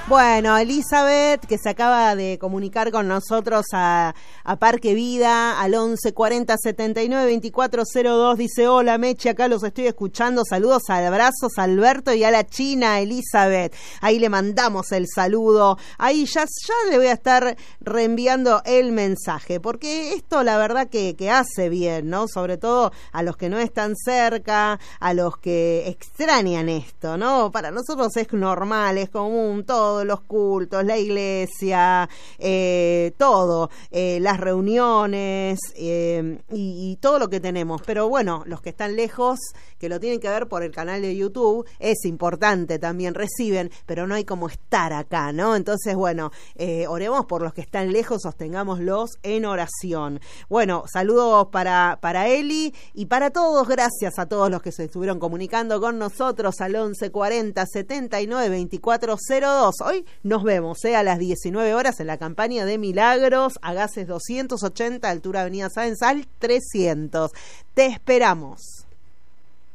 Bueno, Elizabeth, que se acaba de comunicar con nosotros a Parque Vida, al 1140-79-2402, dice: hola Meche, acá los estoy escuchando, saludos, abrazos a Alberto y a la China, Elizabeth. Ahí le mandamos el saludo, ahí ya le voy a estar reenviando el mensaje, porque esto la verdad que hace bien, ¿no? Sobre todo a los que no están cerca, a los que extrañan esto, ¿no? Para nosotros es normal, es común, todo. Los cultos, la iglesia, todo, las reuniones y todo lo que tenemos. Pero bueno, los que están lejos, que lo tienen que ver por el canal de YouTube, es importante también, reciben, pero no hay como estar acá, ¿no? Entonces, bueno, oremos por los que están lejos, sostengámoslos en oración. Bueno, saludos para Eli y para todos, gracias a todos los que se estuvieron comunicando con nosotros al 1140-79-2402. Hoy nos vemos a las 19 horas en la campaña de Milagros, Agases 280, altura Avenida Sáenz al 300. Te esperamos.